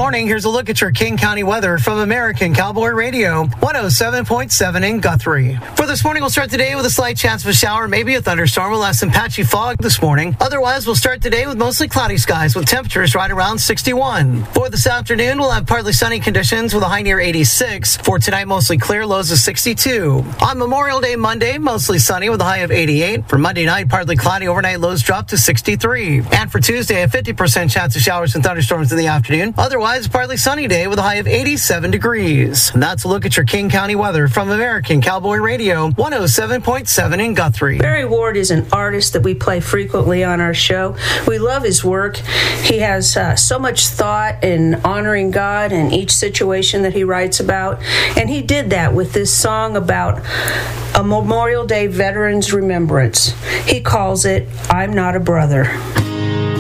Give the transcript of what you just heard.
morning. Here's a look at your King County weather from American Cowboy Radio, 107.7 in Guthrie. For this morning, we'll start today with a slight chance of a shower, maybe a thunderstorm. We'll have some patchy fog this morning. Otherwise, we'll start today with mostly cloudy skies with temperatures right around 61. For this afternoon, we'll have partly sunny conditions with a high near 86. For tonight, mostly clear, lows of 62. On Memorial Day Monday, mostly sunny with a high of 88. For Monday night, partly cloudy, overnight lows drop to 63. And for Tuesday, a 50% chance of showers and thunderstorms in the afternoon. Otherwise, partly sunny day with a high of 87 degrees. And that's a look at your King County weather from American Cowboy Radio, 107.7 in Guthrie. Barry Ward is an artist that we play frequently on our show. We love his work. He has so much thought in honoring God in each situation that he writes about. And he did that with this song about a Memorial Day Veterans Remembrance. He calls it, "I'm Not a Brother."